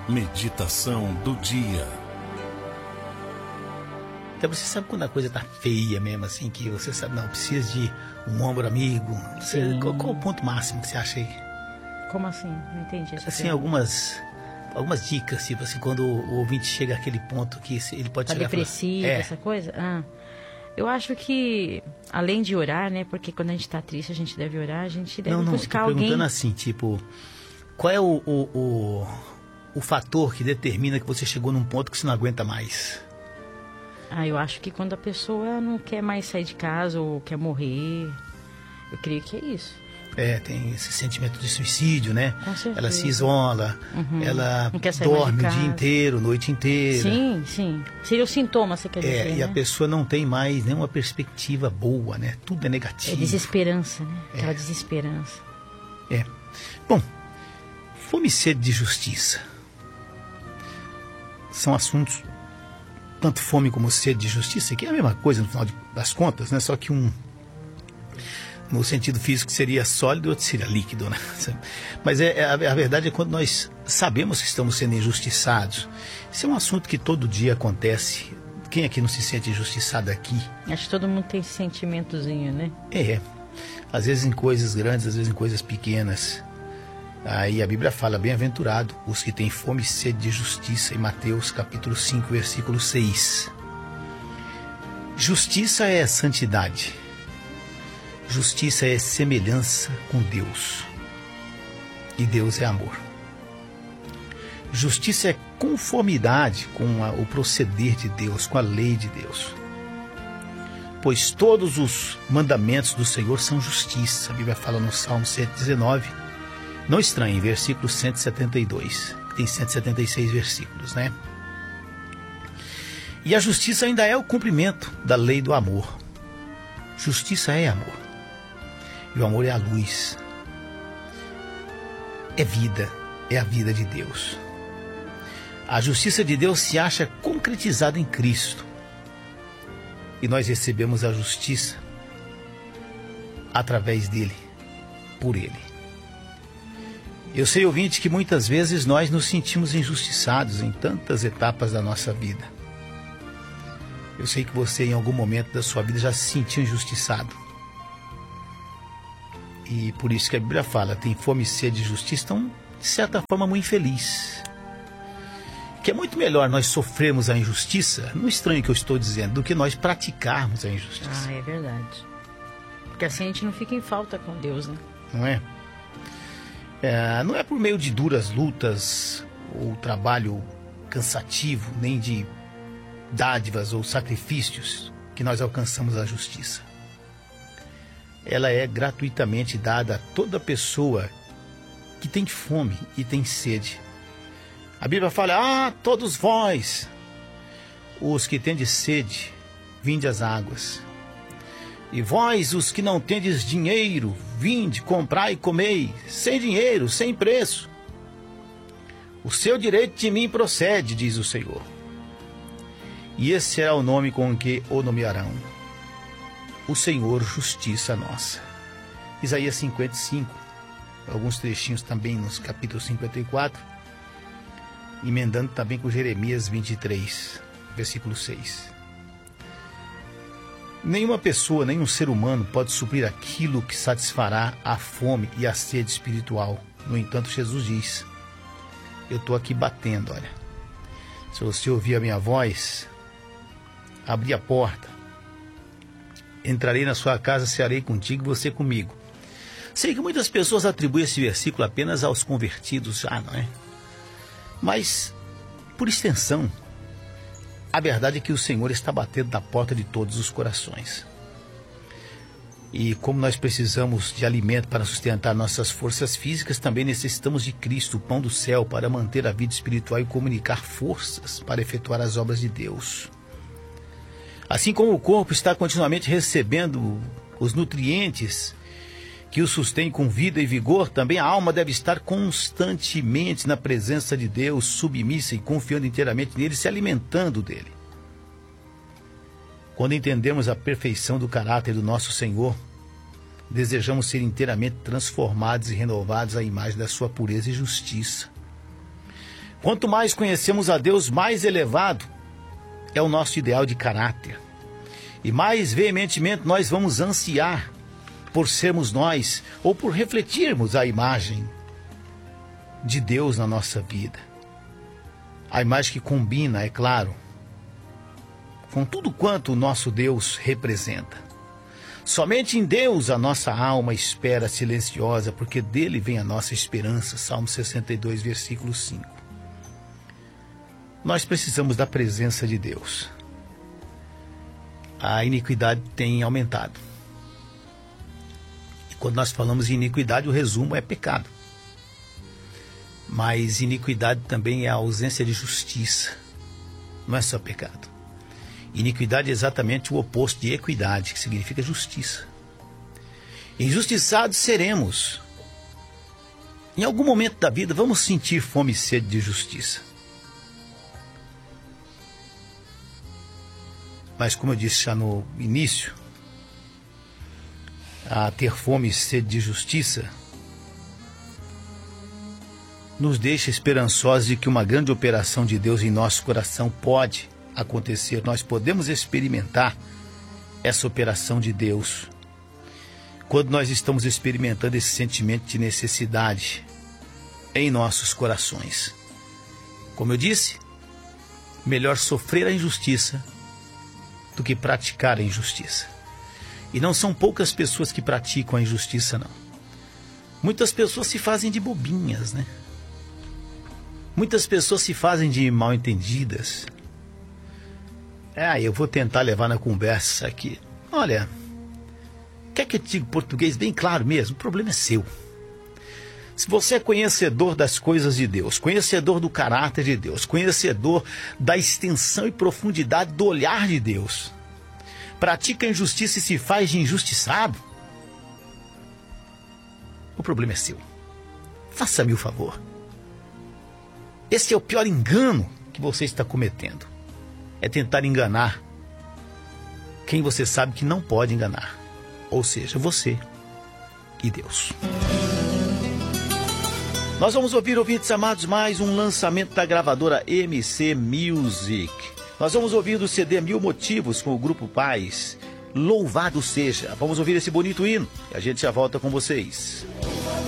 Meditação do dia. Então você sabe quando a coisa tá feia mesmo, assim, que você sabe, não, precisa de um ombro amigo. Qual o ponto máximo que você acha aí? Como assim? Não entendi. Assim, algumas dicas, tipo assim, quando o ouvinte chega àquele ponto que ele pode chegar depressivo, e falar, essa coisa? Eu acho que, além de orar, né, porque quando a gente tá triste, a gente deve orar, a gente deve buscar eu tô perguntando alguém... assim, tipo, qual é o fator que determina que você chegou num ponto que você não aguenta mais? Eu acho que quando a pessoa não quer mais sair de casa ou quer morrer, eu creio que é isso. Tem esse sentimento de suicídio, né? Com certeza. Ela se isola, ela não quer sair dorme mais de o dia casa. inteiro, noite inteira. Sim. Seria o sintoma, você quer dizer, E né? a pessoa não tem mais nenhuma perspectiva boa, né? Tudo é negativo. É desesperança, né? Aquela desesperança. Bom, fome e sede de justiça são assuntos, tanto fome como sede de justiça, que é a mesma coisa no final das contas, né? Só que um no sentido físico seria sólido e outro seria líquido, né? Mas a verdade é quando nós sabemos que estamos sendo injustiçados. Isso é um assunto que todo dia acontece. Quem aqui não se sente injustiçado aqui? Acho que todo mundo tem esse sentimentozinho, né? Às vezes em coisas grandes, às vezes em coisas pequenas. Aí a Bíblia fala, bem-aventurado os que têm fome e sede de justiça, em Mateus capítulo 5, versículo 6. Justiça é santidade. Justiça é semelhança com Deus. E Deus é amor. Justiça é conformidade com o proceder de Deus, com a lei de Deus. Pois todos os mandamentos do Senhor são justiça. A Bíblia fala no Salmo 119. Não estranhe, versículo 172. Tem 176 versículos, né? E a justiça ainda é o cumprimento da lei do amor. Justiça é amor. E o amor é a luz. É vida. É a vida de Deus. A justiça de Deus se acha concretizada em Cristo. E nós recebemos a justiça através dele, por ele. Eu sei, ouvinte, que muitas vezes nós nos sentimos injustiçados em tantas etapas da nossa vida. Eu sei que você, em algum momento da sua vida, já se sentiu injustiçado. E por isso que a Bíblia fala, tem fome e sede de justiça, então, de certa forma, muito infeliz. Que é muito melhor nós sofrermos a injustiça, não estranho o que eu estou dizendo, do que nós praticarmos a injustiça. É verdade. Porque assim a gente não fica em falta com Deus, né? Não é? Não é por meio de duras lutas ou trabalho cansativo, nem de dádivas ou sacrifícios que nós alcançamos a justiça. Ela é gratuitamente dada a toda pessoa que tem fome e tem sede. A Bíblia fala, todos vós, os que tendes sede, vinde às águas. E vós, os que não tendes dinheiro, vinde, comprai e comei, sem dinheiro, sem preço. O seu direito de mim procede, diz o Senhor. E esse será o nome com que o nomearão. O Senhor, justiça nossa. Isaías 55, alguns trechinhos também nos capítulos 54, emendando também com Jeremias 23, versículo 6. Nenhuma pessoa, nenhum ser humano pode suprir aquilo que satisfará a fome e a sede espiritual. No entanto, Jesus diz, eu estou aqui batendo, olha. Se você ouvir a minha voz, abrir a porta, entrarei na sua casa, cearei contigo e você comigo. Sei que muitas pessoas atribuem esse versículo apenas aos convertidos já, não é? Mas, por extensão, a verdade é que o Senhor está batendo na porta de todos os corações. E como nós precisamos de alimento para sustentar nossas forças físicas, também necessitamos de Cristo, o pão do céu, para manter a vida espiritual e comunicar forças para efetuar as obras de Deus. Assim como o corpo está continuamente recebendo os nutrientes que o sustém com vida e vigor, também a alma deve estar constantemente na presença de Deus, submissa e confiando inteiramente nele, se alimentando dele. Quando entendemos a perfeição do caráter do nosso Senhor, desejamos ser inteiramente transformados e renovados à imagem da sua pureza e justiça. Quanto mais conhecemos a Deus, mais elevado é o nosso ideal de caráter. E mais veementemente nós vamos ansiar por sermos nós ou por refletirmos a imagem de Deus na nossa vida. A imagem que combina, é claro, com tudo quanto o nosso Deus representa. Somente em Deus a nossa alma espera silenciosa, porque dele vem a nossa esperança. Salmo 62, versículo 5. Nós precisamos da presença de Deus. A iniquidade tem aumentado. E quando nós falamos em iniquidade, o resumo é pecado. Mas iniquidade também é a ausência de justiça. Não é só pecado. Iniquidade é exatamente o oposto de equidade, que significa justiça. Injustiçados seremos. Em algum momento da vida vamos sentir fome e sede de justiça. Mas como eu disse já no início, a ter fome e sede de justiça nos deixa esperançosos de que uma grande operação de Deus em nosso coração pode acontecer. Nós podemos experimentar essa operação de Deus quando nós estamos experimentando esse sentimento de necessidade em nossos corações. Como eu disse, melhor sofrer a injustiça do que praticar a injustiça. E não são poucas pessoas que praticam a injustiça, não. Muitas pessoas se fazem de bobinhas, né? Muitas pessoas se fazem de mal entendidas. Eu vou tentar levar na conversa aqui. Olha, quer que eu diga português bem claro mesmo? O problema é seu. Se você é conhecedor das coisas de Deus, conhecedor do caráter de Deus, conhecedor da extensão e profundidade do olhar de Deus, pratica a injustiça e se faz de injustiçado, o problema é seu. Faça-me o favor. Esse é o pior engano que você está cometendo. É tentar enganar quem você sabe que não pode enganar. Ou seja, você e Deus. Nós vamos ouvir, ouvintes amados, mais um lançamento da gravadora MC Music. Nós vamos ouvir do CD Mil Motivos com o Grupo Paz. Louvado seja. Vamos ouvir esse bonito hino e a gente já volta com vocês.